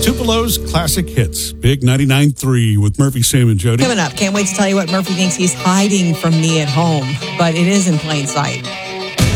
Tupelo's Classic Hits. Big 99.3 with Murphy, Sam, and Jody. Coming up, can't wait to tell you what Murphy thinks he's hiding from me at home, but it is in plain sight.